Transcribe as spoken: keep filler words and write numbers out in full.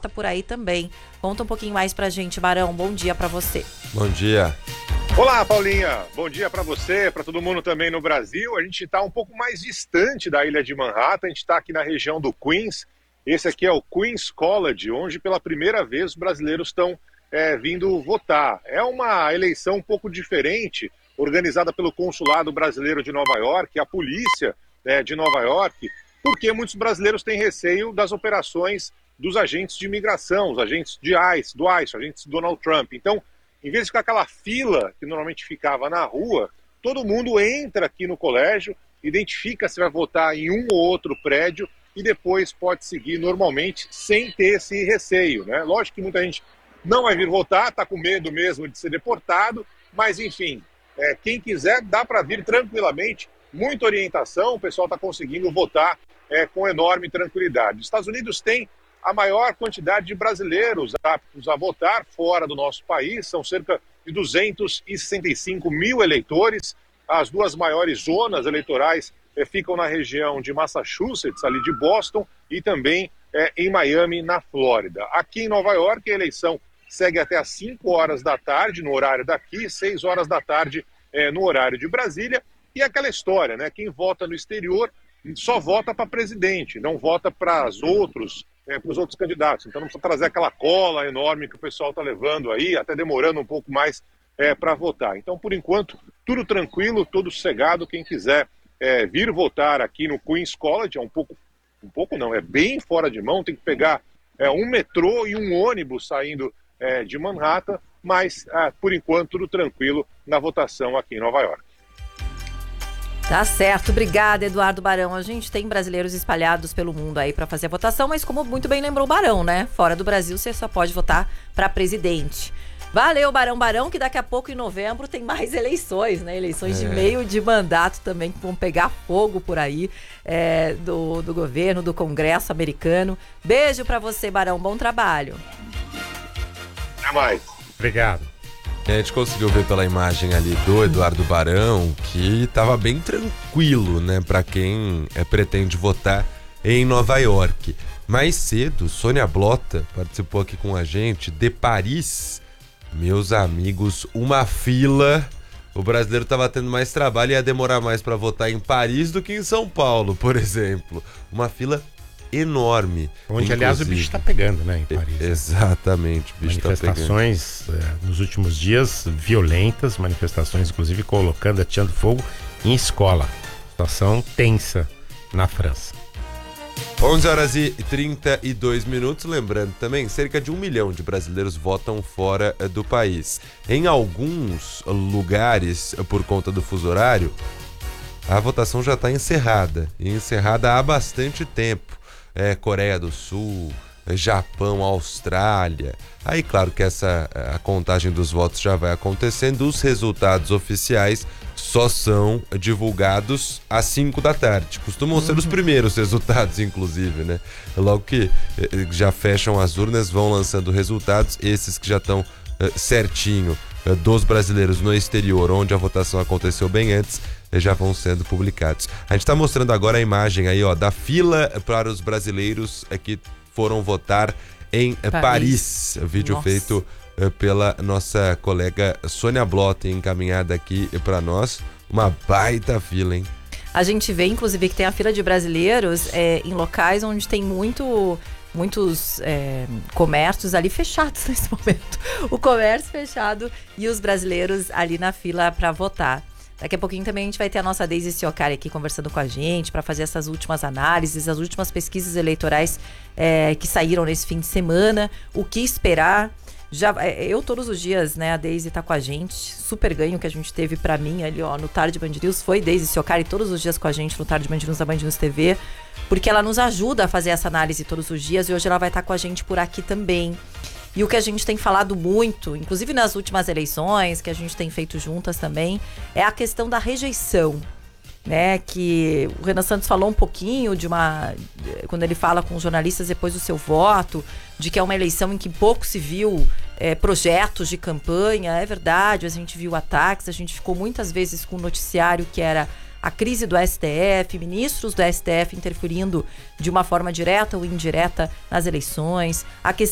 vota por aí também. Conta um pouquinho mais pra gente, Barão. Bom dia pra você. Bom dia. Olá, Paulinha. Bom dia para você, para todo mundo também no Brasil. A gente está um pouco mais distante da ilha de Manhattan, a gente está aqui na região do Queens. Esse aqui é o Queens College, onde pela primeira vez os brasileiros estão é, vindo votar. É uma eleição um pouco diferente, organizada pelo Consulado Brasileiro de Nova York, a polícia é, de Nova York, porque muitos brasileiros têm receio das operações dos agentes de imigração, os agentes de ICE, do ICE, agentes de Donald Trump. Então, em vez de ficar aquela fila que normalmente ficava na rua, todo mundo entra aqui no colégio, identifica se vai votar em um ou outro prédio e depois pode seguir normalmente sem ter esse receio, né? Lógico que muita gente não vai vir votar, está com medo mesmo de ser deportado, mas enfim, é, quem quiser dá para vir tranquilamente, muita orientação, o pessoal está conseguindo votar é, com enorme tranquilidade. Os Estados Unidos têm a maior quantidade de brasileiros aptos a votar fora do nosso país, são cerca de duzentos e sessenta e cinco mil eleitores. As duas maiores zonas eleitorais eh, ficam na região de Massachusetts, ali de Boston, e também eh, em Miami, na Flórida. Aqui em Nova York, a eleição segue até às cinco horas da tarde, no horário daqui, seis horas da tarde eh, no horário de Brasília. E aquela história, né? Quem vota no exterior só vota para presidente, não vota para os outros É, para os outros candidatos, então não precisa trazer aquela cola enorme que o pessoal está levando aí, até demorando um pouco mais é, para votar. Então, por enquanto, tudo tranquilo, tudo sossegado. Quem quiser é, vir votar aqui no Queens College, é um pouco, um pouco não, é bem fora de mão, tem que pegar é, um metrô e um ônibus saindo é, de Manhattan, mas é, por enquanto tudo tranquilo na votação aqui em Nova York. Tá certo, obrigada, Eduardo Barão. A gente tem brasileiros espalhados pelo mundo aí para fazer a votação, mas como muito bem lembrou o Barão, né? Fora do Brasil você só pode votar para presidente. Valeu, Barão Barão, que daqui a pouco em novembro tem mais eleições, né? Eleições é. de meio de mandato também, que vão pegar fogo por aí, é, do, do governo, do Congresso americano. Beijo para você, Barão, bom trabalho. Até mais. Obrigado. A gente conseguiu ver pela imagem ali do Eduardo Barão que estava bem tranquilo, né, para quem é, pretende votar em Nova York. Mais cedo, Sônia Blota participou aqui com a gente de Paris. Meus amigos, uma fila. O brasileiro estava tendo mais trabalho e ia demorar mais para votar em Paris do que em São Paulo, por exemplo. Uma fila enorme. Onde, inclusive, aliás, o bicho está pegando, né, em Paris. Exatamente, o bicho está pegando. Manifestações é, nos últimos dias violentas, manifestações, inclusive, colocando, ateando fogo em escola. Situação tensa na França. onze horas e trinta e dois minutos, lembrando também, cerca de um milhão de brasileiros votam fora do país. Em alguns lugares, por conta do fuso horário, a votação já está encerrada, e encerrada há bastante tempo. É, Coreia do Sul, Japão, Austrália. Aí, claro que essa a contagem dos votos já vai acontecendo. Os resultados oficiais só são divulgados às cinco da tarde. Costumam ser os primeiros resultados, inclusive, né? Logo que já fecham as urnas, vão lançando resultados, esses que já estão uh, certinho uh, dos brasileiros no exterior, onde a votação aconteceu bem antes, já vão sendo publicados. A gente está mostrando agora a imagem aí, ó, da fila para os brasileiros que foram votar em Paris. Paris. Vídeo nossa. feito pela nossa colega Sônia Blota, encaminhada aqui para nós. Uma baita fila, hein? A gente vê, inclusive, que tem a fila de brasileiros é, em locais onde tem muito... muitos é, comércios ali fechados nesse momento. O comércio fechado e os brasileiros ali na fila para votar. Daqui a pouquinho também a gente vai ter a nossa Daisy Siocari aqui conversando com a gente para fazer essas últimas análises, as últimas pesquisas eleitorais é, que saíram nesse fim de semana, o que esperar. Já, eu todos os dias, né, a Daisy tá com a gente, super ganho que a gente teve pra mim ali, ó, no Tarde Band News, foi Daisy Siocari todos os dias com a gente no Tarde Band News da Band News T V, porque ela nos ajuda a fazer essa análise todos os dias e hoje ela vai estar com a gente por aqui também. E o que a gente tem falado muito, inclusive nas últimas eleições, que a gente tem feito juntas também, é a questão da rejeição, né? Que o Renan Santos falou um pouquinho de uma... Quando ele fala com os jornalistas depois do seu voto, de que é uma eleição em que pouco se viu é, projetos de campanha. É verdade, a gente viu ataques, a gente ficou muitas vezes com o noticiário que era a crise do S T F, ministros do S T F interferindo de uma forma direta ou indireta nas eleições, a